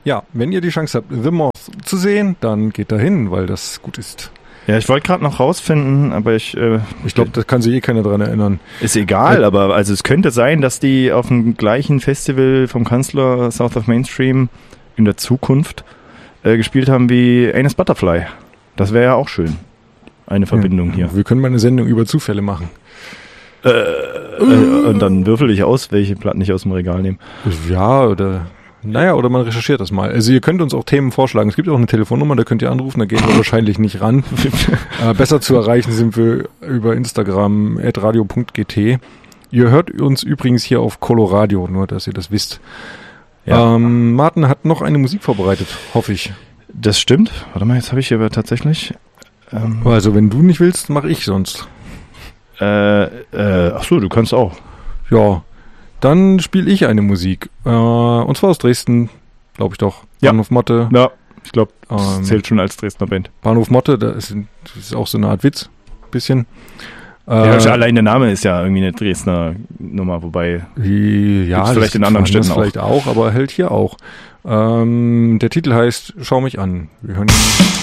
Ja, wenn ihr die Chance habt, The Moth zu sehen, dann geht da hin, weil das gut ist. Ja, ich wollte gerade noch rausfinden, aber ich glaube, da kann sich keiner dran erinnern. Ist egal, aber also es könnte sein, dass die auf dem gleichen Festival vom Kanzler South of Mainstream in der Zukunft gespielt haben wie Anus Butterfly. Das wäre ja auch schön. Eine Verbindung hier. Wir können mal eine Sendung über Zufälle machen. Und dann würfel ich aus, welche Platten ich aus dem Regal nehme. Ja, oder man recherchiert das mal. Also ihr könnt uns auch Themen vorschlagen. Es gibt auch eine Telefonnummer, da könnt ihr anrufen, da gehen wir wahrscheinlich nicht ran. Besser zu erreichen sind wir über Instagram @radio.gt. Ihr hört uns übrigens hier auf Coloradio, nur dass ihr das wisst. Ja. Martin hat noch eine Musik vorbereitet, hoffe ich. Das stimmt. Warte mal, jetzt habe ich hier aber tatsächlich... Also wenn du nicht willst, mache ich sonst. Ach so, du kannst auch. Ja, dann spiele ich eine Musik. Und zwar aus Dresden, glaube ich doch. Ja. Bahnhof Motte. Ja, ich glaube, das zählt schon als Dresdner Band. Bahnhof Motte, das ist auch so eine Art Witz. Bisschen. Allein der Name ist ja irgendwie eine Dresdner Nummer, wobei ja, vielleicht in anderen Städten vielleicht auch, aber hält hier auch. Der Titel heißt Schau mich an. Wir hören